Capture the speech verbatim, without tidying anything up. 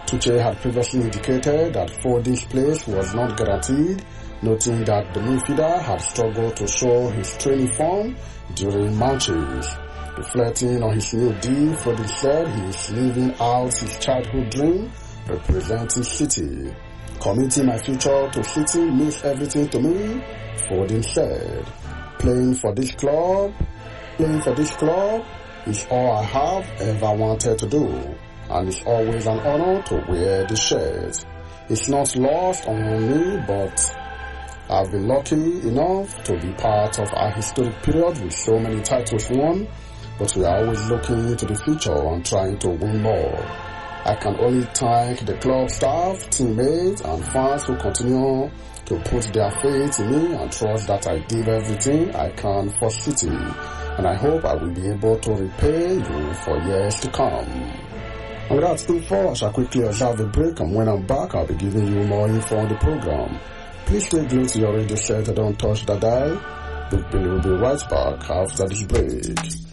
Tuchel had previously indicated that for this place was not guaranteed, noting that the midfielder had struggled to show his training form during matches. Reflecting on his new deal, Foden said he is living out his childhood dream, representing City. Committing my future to City means everything to me, Foden said. Playing for this club, playing for this club is all I have ever wanted to do, and it's always an honor to wear the shirt. It's not lost on me, but I've been lucky enough to be part of a historic period with so many titles won, but we are always looking into the future and trying to win more. I can only thank the club staff, teammates, and fans who continue to put their faith in me and trust that I give everything I can for City, and I hope I will be able to repay you for years to come. And with that info, I shall quickly observe a break, and when I'm back, I'll be giving you more info on the program. Please stay glued to your radio set and don't touch the dial. Big Billy will be right back after this break.